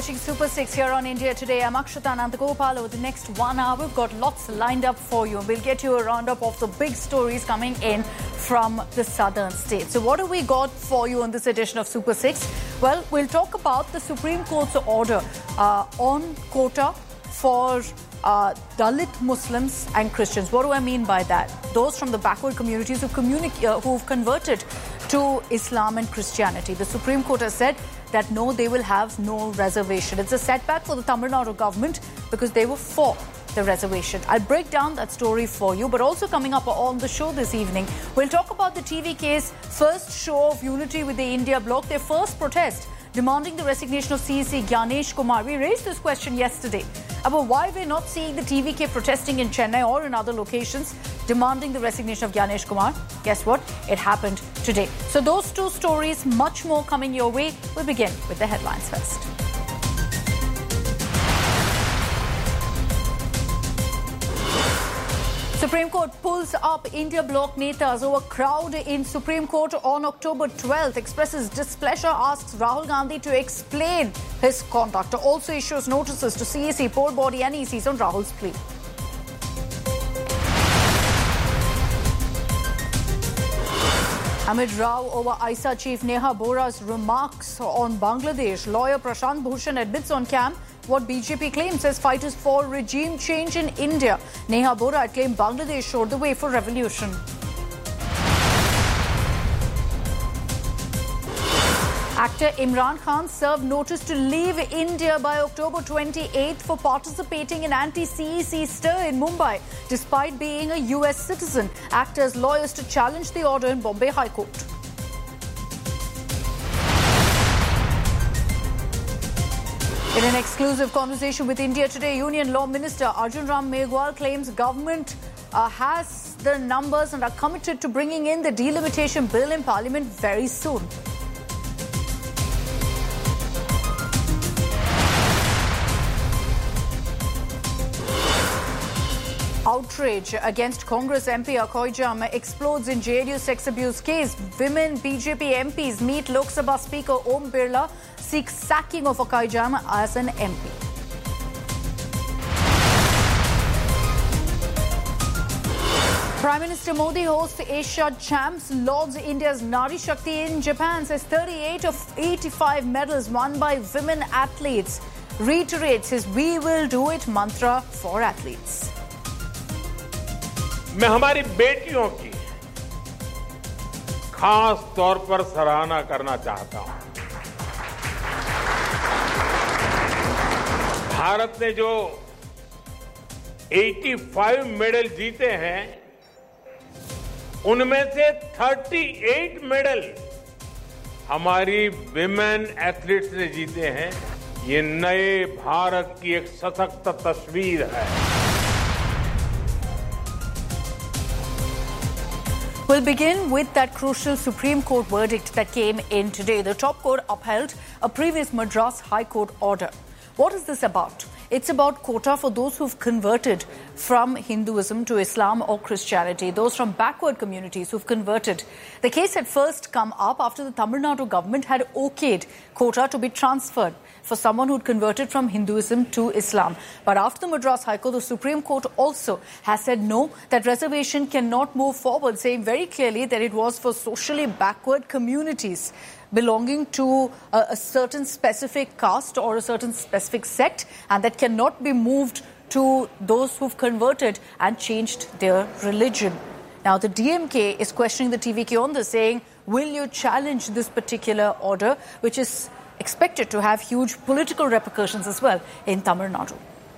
Super 6 here on India Today. I'm Akshata Nandagopal. Over the next 1 hour, we've got lots lined up for you. We'll get you a roundup of the big stories coming in from the southern states. So what have we got for you on this edition of Super 6? Well, we'll talk about the Supreme Court's order on quota for Dalit Muslims and Christians. What do I mean by that? Those from the backward communities who've converted to Islam and Christianity. The Supreme Court has said that no, they will have no reservation. It's a setback for the Tamil Nadu government because they were for the reservation. I'll break down that story for you, but also coming up on the show this evening, we'll talk about the TVK's first show of unity with the India bloc, their first protest demanding the resignation of CEC Gyanesh Kumar. We raised this question yesterday about why we're not seeing the TVK protesting in Chennai or in other locations demanding the resignation of Gyanesh Kumar. Guess what? It happened today. So those two stories, much more coming your way. We'll begin with the headlines first. Supreme Court pulls up India bloc netas over crowd in Supreme Court on October 12th. Expresses displeasure, asks Rahul Gandhi to explain his conduct. Also issues notices to CEC, poll body and ECs on Rahul's plea. Amid row over ISA chief Neha Bora's remarks on Bangladesh, lawyer Prashant Bhushan admits on cam what BJP claims as fighters for regime change in India. Neha Bora had claimed Bangladesh showed the way for revolution. Actor Imran Khan served notice to leave India by October 28th for participating in anti-CEC stir in Mumbai, despite being a US citizen. Actors' lawyers to challenge the order in Bombay High Court. In an exclusive conversation with India Today, Union Law Minister Arjun Ram Meghwal claims government has the numbers and are committed to bringing in the delimitation bill in Parliament very soon. Outrage against Congress MP Akoy Jam explodes in JDU sex abuse case. Women BJP MPs meet Lok Sabha Speaker Om Birla, seek sacking of Akoy Jam as an MP. Prime Minister Modi hosts Asia Champs, lauds India's Nari Shakti in Japan, says 38 of 85 medals won by women athletes. Reiterates his "We will do it" mantra for athletes. मैं हमारी बेटियों की खास तौर पर सराहना करना चाहता हूं। भारत ने जो 85 मेडल जीते हैं, उनमें से 38 मेडल हमारी विमेन एथलीट्स ने जीते हैं। ये नए भारत की एक सशक्त तस्वीर है। We'll begin with that crucial Supreme Court verdict that came in today. The top court upheld a previous Madras High Court order. What is this about? It's about quota for those who've converted from Hinduism to Islam or Christianity, those from backward communities who've converted. The case had first come up after the Tamil Nadu government had okayed quota to be transferred for someone who'd converted from Hinduism to Islam. But after the Madras High Court, the Supreme Court also has said no, that reservation cannot move forward, saying very clearly that it was for socially backward communities belonging to a certain specific caste or a certain specific sect, and that cannot be moved to those who've converted and changed their religion. Now, the DMK is questioning the TVK on this, saying, will you challenge this particular order, which is expected to have huge political repercussions as well in Tamil Nadu.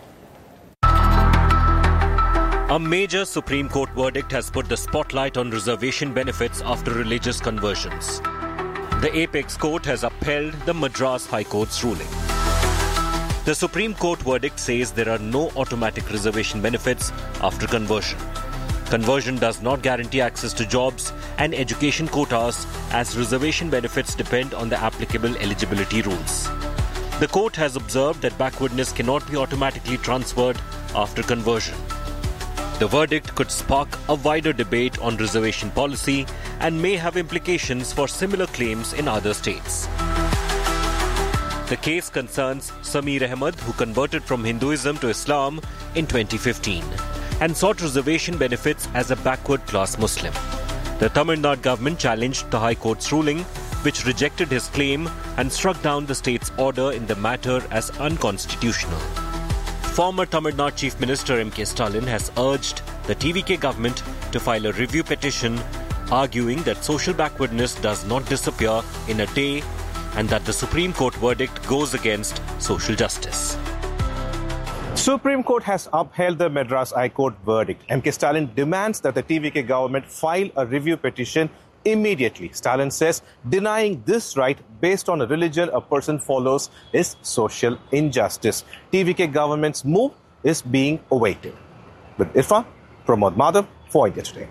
A major Supreme Court verdict has put the spotlight on reservation benefits after religious conversions. The Apex Court has upheld the Madras High Court's ruling. The Supreme Court verdict says there are no automatic reservation benefits after conversion. Conversion does not guarantee access to jobs and education quotas, as reservation benefits depend on the applicable eligibility rules. The court has observed that backwardness cannot be automatically transferred after conversion. The verdict could spark a wider debate on reservation policy and may have implications for similar claims in other states. The case concerns Sameer Ahmed, who converted from Hinduism to Islam in 2015 and sought reservation benefits as a backward class Muslim. The Tamil Nadu government challenged the High Court's ruling, which rejected his claim and struck down the state's order in the matter as unconstitutional. Former Tamil Nadu Chief Minister M.K. Stalin has urged the TVK government to file a review petition arguing that social backwardness does not disappear in a day and that the Supreme Court verdict goes against social justice. Supreme Court has upheld the Madras High Court verdict. M.K. Stalin demands that the TVK government file a review petition immediately. Stalin says denying this right based on a religion a person follows is social injustice. TVK government's move is being awaited. With Irfan, Pramod Madhav for India Today.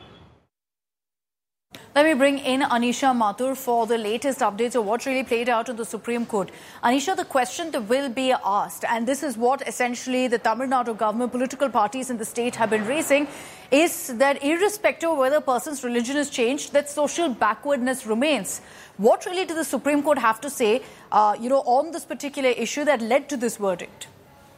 Let me bring in Anisha Mathur for the latest updates of what really played out in the Supreme Court. Anisha, the question that will be asked, and this is what essentially the Tamil Nadu government, political parties in the state have been raising, is that irrespective of whether a person's religion is changed, that social backwardness remains. What really did the Supreme Court have to say, on this particular issue that led to this verdict?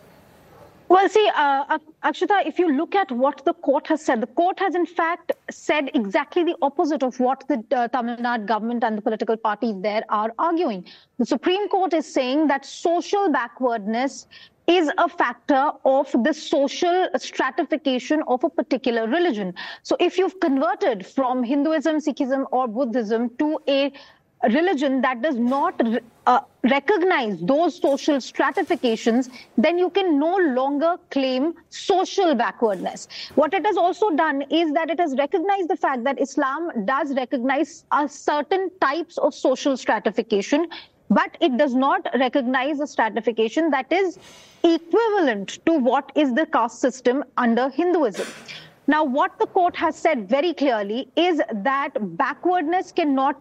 Well, see, Akshita, if you look at what the court has said, the court has in fact said exactly the opposite of what the Tamil Nadu government and the political parties there are arguing. The Supreme Court is saying that social backwardness is a factor of the social stratification of a particular religion. So if you've converted from Hinduism, Sikhism or Buddhism to a religion that does not recognize those social stratifications, then you can no longer claim social backwardness. What it has also done is that it has recognized the fact that Islam does recognize certain types of social stratification, but it does not recognize a stratification that is equivalent to what is the caste system under Hinduism. Now, what the court has said very clearly is that backwardness cannot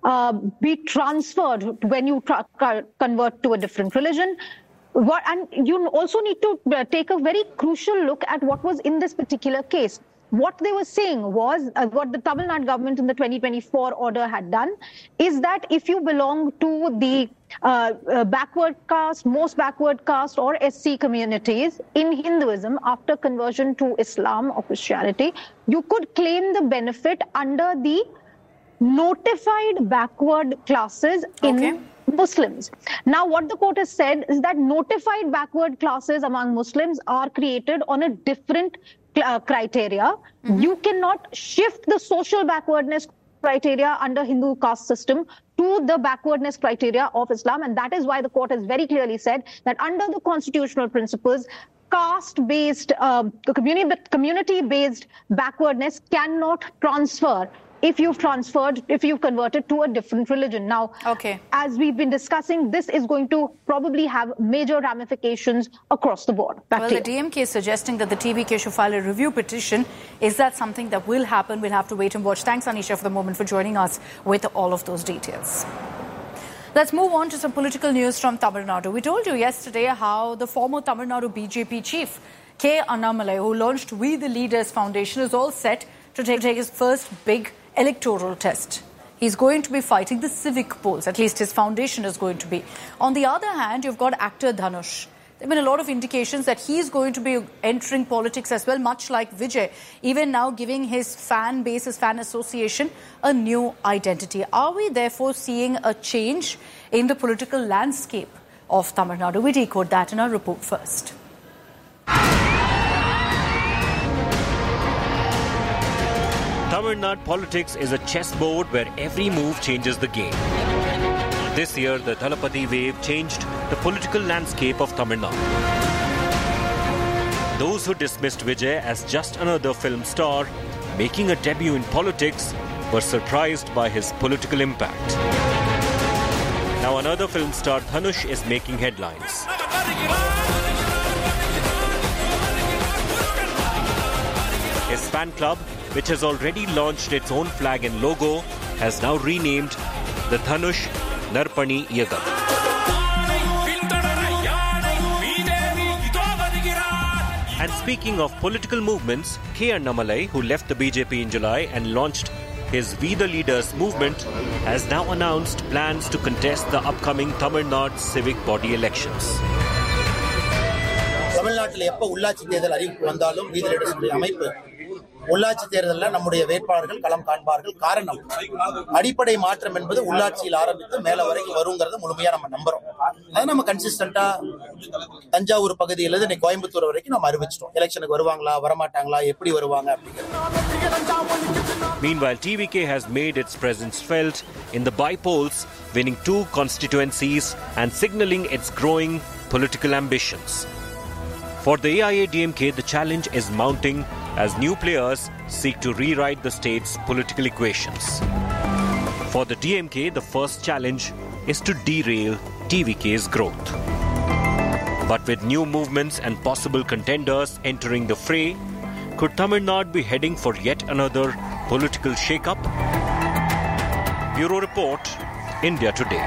be transferred when you convert to a different religion. And you also need to take a very crucial look at what was in this particular case. What they were saying was, what the Tamil Nadu government in the 2024 order had done, is that if you belong to the backward caste, most backward caste or SC communities in Hinduism after conversion to Islam or Christianity, you could claim the benefit under the notified backward classes in Muslims. Now, what the court has said is that notified backward classes among Muslims are created on a different criteria. You cannot shift the social backwardness criteria under Hindu caste system to the backwardness criteria of Islam, and that is why the court has very clearly said that under the constitutional principles, caste-based, community-based backwardness cannot transfer if you've converted to a different religion. Now, as we've been discussing, this is going to probably have major ramifications across the board. Well, the DMK is suggesting that the TVK should file a review petition. Is that something that will happen? We'll have to wait and watch. Thanks, Anisha, for the moment, for joining us with all of those details. Let's move on to some political news from Tamil Nadu. We told you yesterday how the former Tamil Nadu BJP chief, K. Annamalai, who launched We the Leaders Foundation, is all set to take his first big electoral test. He's going to be fighting the civic polls, at least his foundation is going to be. On the other hand, you've got actor Dhanush. There have been a lot of indications that he's going to be entering politics as well, much like Vijay, even now giving his fan base, his fan association, a new identity. Are we therefore seeing a change in the political landscape of Tamil Nadu? We decode that in our report first. Tamil Nadu politics is a chessboard where every move changes the game. This year, the Thalapathy wave changed the political landscape of Tamil Nadu. Those who dismissed Vijay as just another film star making a debut in politics were surprised by his political impact. Now another film star, Dhanush, is making headlines. His fan club, which has already launched its own flag and logo, has now renamed the Dhanush Narpani Yagam. And speaking of political movements, K. Annamalai, who left the BJP in July and launched his We the Leaders movement has now announced plans to contest the upcoming Tamil Nadu civic body elections. தமிழ்நாட்டில் எப்போ உள்ளாட்சி தேர்தல் அறிவிப்பு வந்தாலும் We the Leaders அமைப்பு உள்ளாட்சி தேர்தலில் நம்முடைய வேட்பாளர்கள் களம் காண்பார்கள். காரணம், அடிப்படை மாற்றம் என்பது உள்ளாட்சியில் ஆரம்பித்து மேல வரைக்கும் வருங்கிறத முழுமையா நம்ம நம்புறோம். அதை நம்ம கன்சிஸ்டன்டா தஞ்சாவூர் பகுதியிலிருந்து இன்னைக்கு கோயம்புத்தூர் வரைக்கும் நம்ம அறிவிச்சிட்டோம். எலெக்ஷனுக்கு வருவாங்களா, வரமாட்டாங்களா, எப்படி வருவாங்க அப்படிங்கிறது. Meanwhile, TVK has made its presence felt in the by-polls, winning 2 constituencies and signalling its growing political ambitions. For the AIADMK, the challenge is mounting as new players seek to rewrite the state's political equations. For the DMK, the first challenge is to derail TVK's growth. But with new movements and possible contenders entering the fray, could Tamil Nadu be heading for yet another political shake-up? Bureau Report, India Today.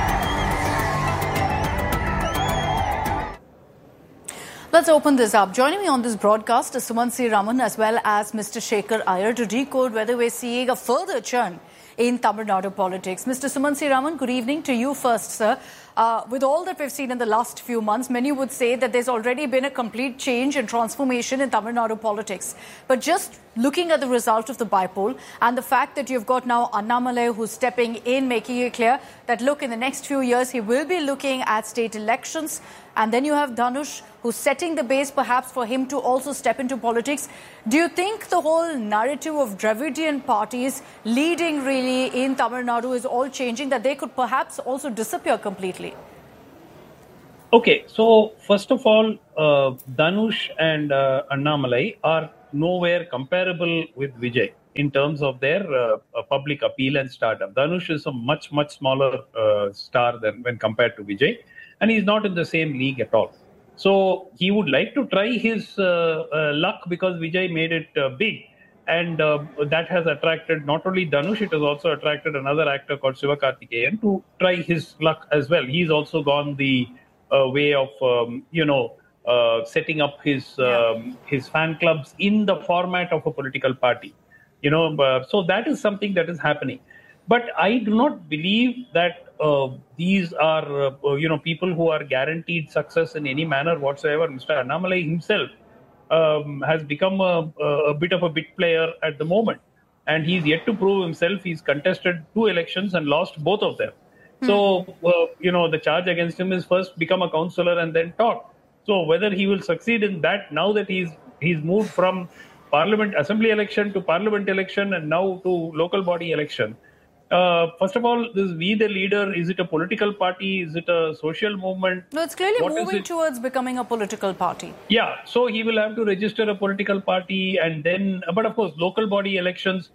Let's open this up. Joining me on this broadcast is Sumant C. Raman as well as Mr. Shekhar Iyer to decode whether we're seeing a further churn in Tamil Nadu politics. Mr. Sumant C. Raman, good evening to you first, sir. With all that we've seen in the last few months, many would say that there's already been a complete change and transformation in Tamil Nadu politics. But just looking at the result of the by-poll and the fact that you've got now Annamalai who's stepping in, making it clear that, look, in the next few years, he will be looking at state elections. And then you have Dhanush, who's setting the base perhaps for him to also step into politics. Do you think the whole narrative of Dravidian parties leading really in Tamil Nadu is all changing, that they could perhaps also disappear completely? Okay, so first of all, Dhanush and Annamalai are nowhere comparable with Vijay in terms of their public appeal and stardom. Dhanush is a much, much smaller star than when compared to Vijay. And he's not in the same league at all. So he would like to try his luck because Vijay made it big. And that has attracted not only Dhanush, it has also attracted another actor called Sivakarthikeyan to try his luck as well. He's also gone the way of, setting up his fan clubs in the format of a political party. So that is something that is happening. But I do not believe that these are, people who are guaranteed success in any manner whatsoever. Mr. Annamalai himself has become a bit of a bit player at the moment. And he's yet to prove himself. He's contested 2 elections and lost both of them. So, the charge against him is first become a councillor and then talk. So whether he will succeed in that now that he's moved from Parliament Assembly election to Parliament election and now to local body election. First of all, this We the Leader, is it a political party? Is it a social movement? No, it's clearly moving towards becoming a political party. Yeah, so he will have to register a political party and then, but of course, local body elections,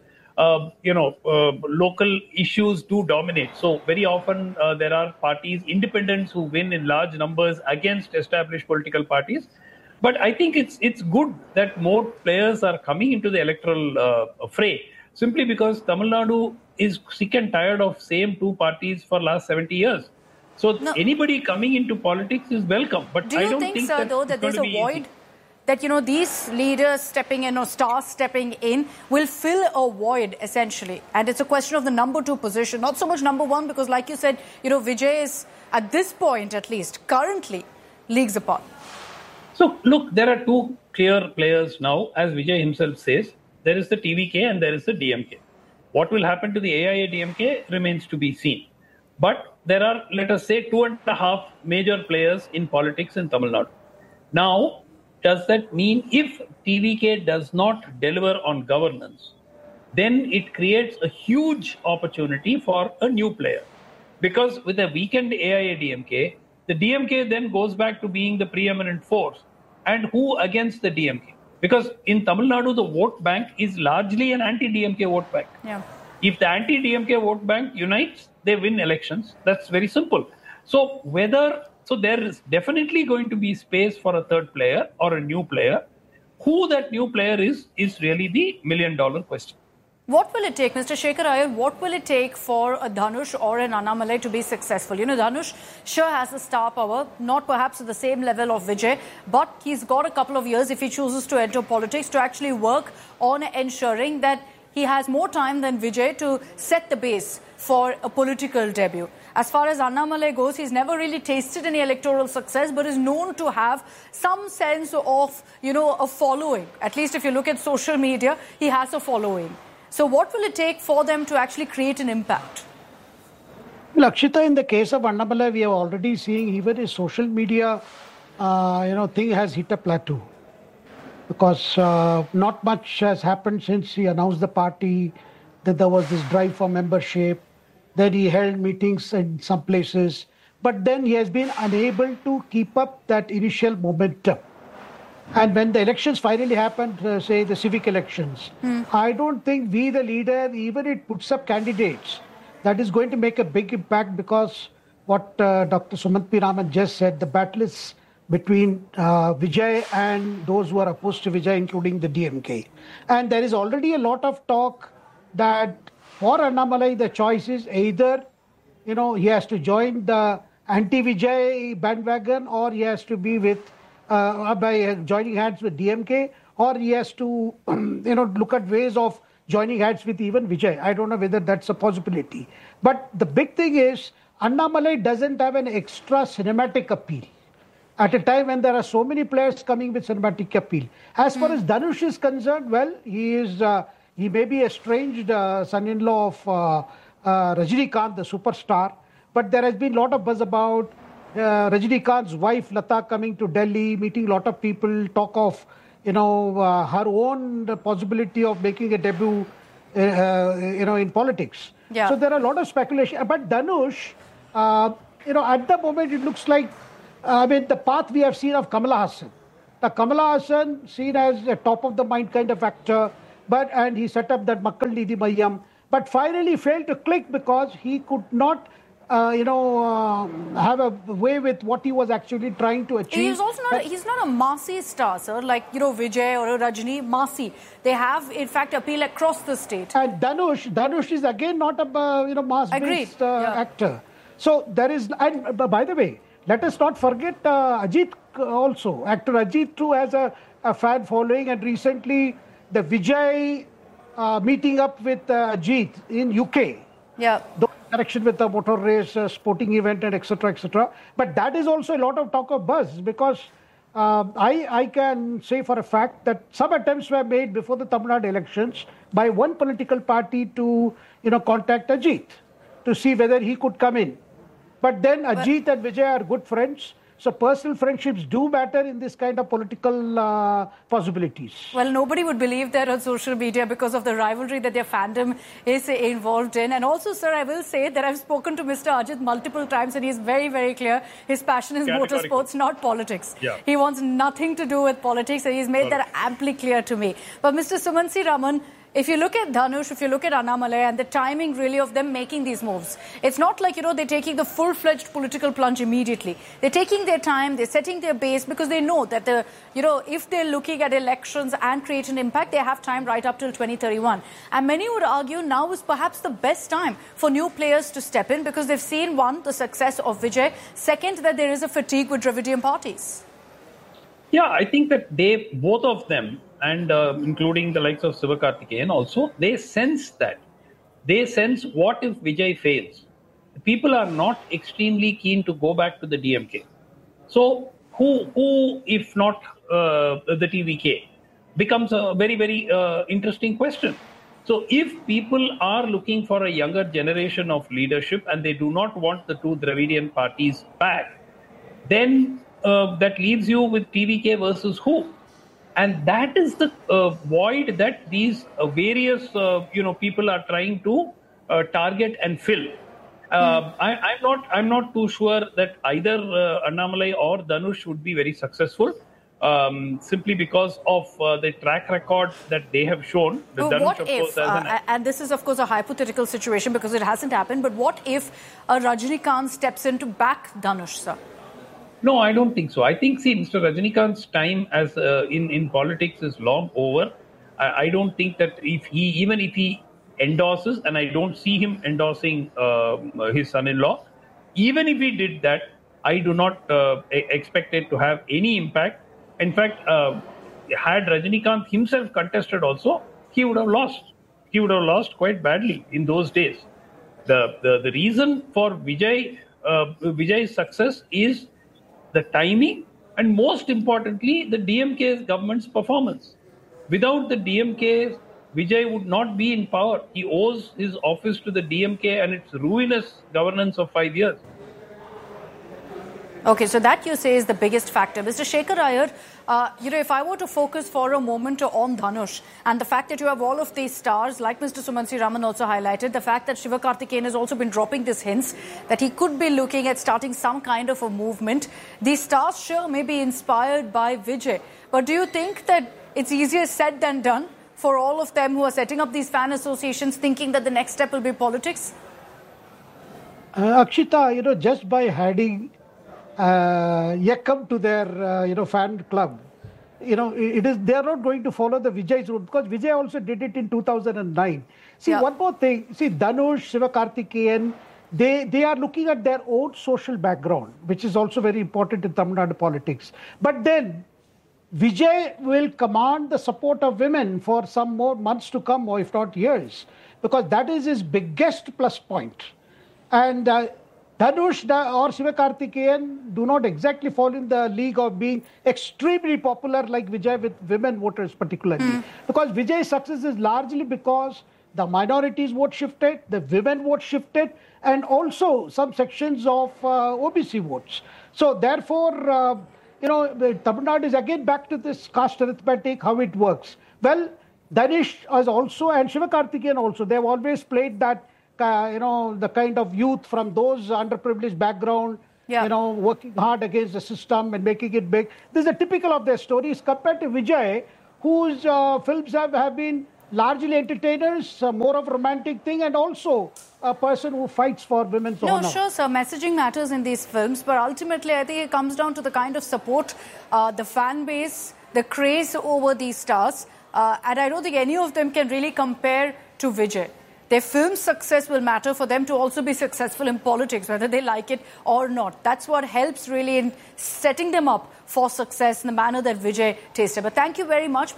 local issues do dominate. So very often there are parties, independents who win in large numbers against established political parties. But I think it's good that more players are coming into the electoral fray, simply because Tamil Nadu is sick and tired of same 2 parties for last 70 years. So anybody coming into politics is welcome. But I don't think, sir, though, that there's a void, that, these leaders stepping in or stars stepping in will fill a void, essentially. And it's a question of the number 2 position, not so much number 1, because like you said, Vijay is, at this point at least, currently, leagues apart. So, look, there are 2 clear players now. As Vijay himself says, there is the TVK and there is the DMK. What will happen to the AIADMK remains to be seen. But there are, let us say, 2.5 major players in politics in Tamil Nadu. Now, does that mean if TVK does not deliver on governance, then it creates a huge opportunity for a new player? Because with a weakened AIADMK, the DMK then goes back to being the preeminent force. And who against the DMK? Because in Tamil Nadu, the vote bank is largely an anti-DMK vote bank. Yeah. If the anti-DMK vote bank unites, they win elections. That's very simple. So there is definitely going to be space for a third player or a new player. Who that new player is really the $1 million question. What will it take, Mr. Shekhar Iyer, what will it take for a Dhanush or an Annamalai to be successful? Dhanush sure has the star power, not perhaps at the same level of Vijay, but he's got a couple of years if he chooses to enter politics to actually work on ensuring that he has more time than Vijay to set the base for a political debut. As far as Annamalai goes, he's never really tasted any electoral success, but is known to have some sense of, a following. At least if you look at social media, he has a following. So what will it take for them to actually create an impact? Well, Akshita, in the case of Annamalai, we are already seeing even his social media, thing has hit a plateau. Because not much has happened since he announced the party, that there was this drive for membership, then he held meetings in some places, but then he has been unable to keep up that initial momentum. And when the elections finally happened, say the civic elections, I don't think we, the leader, even it puts up candidates, that is going to make a big impact, because what Dr. Sumant P. Raman just said, the battle is between Vijay and those who are opposed to Vijay, including the DMK. And there is already a lot of talk that for Annamalai, the choice is either, he has to join the anti-Vijay bandwagon, or he has to be with, by joining hands with DMK, or he has to, look at ways of joining hands with even Vijay. I don't know whether that's a possibility. But the big thing is, Annamalai doesn't have an extra cinematic appeal at a time when there are so many players coming with cinematic appeal. As far as Dhanush is concerned, well, he may be estranged son-in-law of Rajinikanth, the superstar, but there has been a lot of buzz about Rajinikanth's wife, Lata, coming to Delhi, meeting a lot of people, talk of, her own possibility of making a debut, in politics. Yeah. So there are a lot of speculation. But Dhanush, at the moment, it looks like, the path we have seen of Kamala Hassan. The Kamala Hassan seen as a top of the mind kind of actor, and he set up that Makkal Nidhi Mayam, but finally failed to click because he could not, have a way with what he was actually trying to achieve. He's also he's not a massy star, sir, like, Vijay or Rajini, massy. They have, in fact, appeal across the state. And Dhanush is again not a, mass-based actor. So there is, and by the way, let us not forget Ajit also. Actor Ajit too has a fan following, and recently the Vijay meeting up with Ajit in UK. Yeah. Connection with the motor race, sporting event, and etc., etc. But that is also a lot of talk of buzz, because I can say for a fact that some attempts were made before the Tamil Nadu elections by one political party to, contact Ajit to see whether he could come in. But then Ajit and Vijay are good friends. So personal friendships do matter in this kind of political possibilities. Well, nobody would believe that on social media because of the rivalry that their fandom is involved in. And also, sir, I will say that I've spoken to Mr. Ajit multiple times, and he's very, very clear. His passion is motorsports, not politics. Yeah. He wants nothing to do with politics, and he's made that amply clear to me. But Mr. Sumant C. Raman, if you look at Dhanush, if you look at Annamalai and the timing really of them making these moves, it's not like, they're taking the full-fledged political plunge immediately. They're taking their time, they're setting their base, because they know that, if they're looking at elections and create an impact, they have time right up till 2031. And many would argue now is perhaps the best time for new players to step in, because they've seen, one, the success of Vijay, second, that there is a fatigue with Dravidian parties. Yeah, I think that both of them, and including the likes of Sivakarthikeyan also, they sense that. They sense, what if Vijay fails? People are not extremely keen to go back to the DMK. So who if not the TVK, becomes a very, very interesting question. So if people are looking for a younger generation of leadership and they do not want the two Dravidian parties back, then that leaves you with TVK versus who? And that is the void that these various people are trying to target and fill. I'm not too sure that either Annamalai or Dhanush would be very successful, simply because of the track record that they have shown. What if, and this is of course a hypothetical situation because it hasn't happened, but what if Rajinikanth steps in to back Dhanush, sir? No, I don't think so. I think, Mr. Rajinikanth's time as in politics is long over. I don't think that even if he endorses, and I don't see him endorsing his son-in-law, even if he did that, I do not expect it to have any impact. In fact, had Rajinikanth himself contested also, he would have lost. he would have lost quite badly in those days. The reason for Vijay's success is the timing and, most importantly, the DMK government's performance. Without the DMK, Vijay would not be in power. He owes his office to the DMK and its ruinous governance of 5 years. Okay, so that you say is the biggest factor. Mr. Shekhar Iyer, if I were to focus for a moment on Dhanush and the fact that you have all of these stars, like Mr. Sumant C. Raman also highlighted, the fact that Sivakarthikeyan has also been dropping these hints that he could be looking at starting some kind of a movement. These stars sure may be inspired by Vijay. But do you think that it's easier said than done for all of them who are setting up these fan associations thinking that the next step will be politics? Akshita, just by adding Yakam to their, fan club, they are not going to follow the Vijay's route, because Vijay also did it in 2009. See, one more thing. See, Dhanush, Sivakarthikeyan, they are looking at their own social background, which is also very important in Tamil Nadu politics. But then Vijay will command the support of women for some more months to come, or if not years, because that is his biggest plus point. And Dhanush or Sivakarthikeyan do not exactly fall in the league of being extremely popular like Vijay with women voters particularly. Because Vijay's success is largely because the minorities vote shifted, the women vote shifted, and also some sections of OBC votes. So therefore, Tamil Nadu is again back to this caste arithmetic, how it works. Well, Dhanush has also, and Sivakarthikeyan also, they've always played that the kind of youth from those underprivileged background, working hard against the system and making it big. This is a typical of their stories compared to Vijay, whose films have been largely entertainers, more of a romantic thing, and also a person who fights for women's honor. No, sure, sir. Messaging matters in these films, but ultimately I think it comes down to the kind of support, the fan base, the craze over these stars. And I don't think any of them can really compare to Vijay. Their film success will matter for them to also be successful in politics, whether they like it or not. That's what helps really in setting them up for success in the manner that Vijay tasted. But thank you very much.